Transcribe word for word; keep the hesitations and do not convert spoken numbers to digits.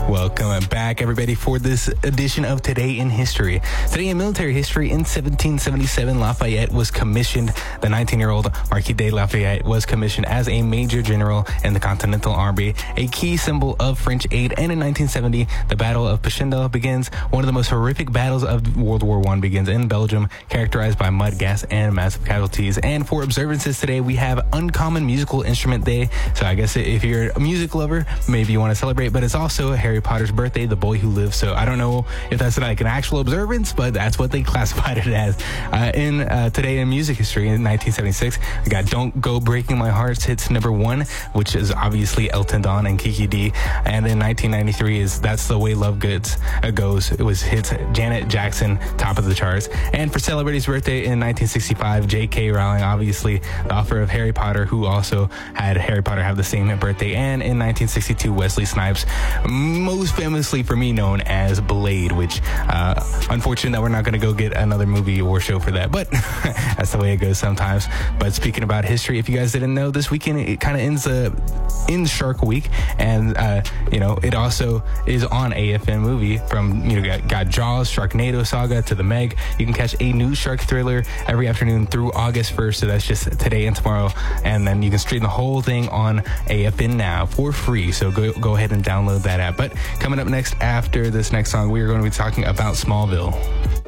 Welcome back, everybody, for this edition of Today in History. Today in military history, in seventeen seventy-seven, Lafayette was commissioned. The nineteen-year-old Marquis de Lafayette was commissioned as a major general in the Continental Army, a key symbol of French aid. And in nineteen seventy, the Battle of Passchendaele begins. One of the most horrific battles of World War One begins in Belgium, characterized by mud gas and massive casualties. And for observances today, we have Uncommon Musical Instrument Day. So I guess if you're a music lover, maybe you want to celebrate, but it's also Harry Potter's birthday, The Boy Who Lives. So I don't know if that's like an actual observance, but that's what they classified it as. Uh, in uh, Today in Music History, in nineteen seventy-six, we got Don't Go Breaking My Heart hits number one, which is obviously Elton John and Kiki D. And in nineteen ninety-three is That's the Way Love Goods uh, Goes. It was hits Janet Jackson, top of the charts. And for celebrity's birthday in nineteen sixty-five, J K. Rowling, obviously the author of Harry Potter, who also had Harry Potter have the same birthday. And in nineteen sixty-two, Wesley Snipes, most famously for me known as Blade, which uh, unfortunate that we're not going to go get another movie or show for that, but that's the way it goes sometimes. But speaking about history, if you guys didn't know, this weekend it kind of ends uh, in Shark Week, and uh, you know it also is on A F N Movie. From you know got, got Jaws, Sharknado Saga to The Meg. You can catch a new shark thriller every afternoon through August first, so that's just today and tomorrow, and then you can stream the whole thing on A F N Now for free. So go go ahead and download that app. But coming up next after this next song, we are going to be talking about Smallville.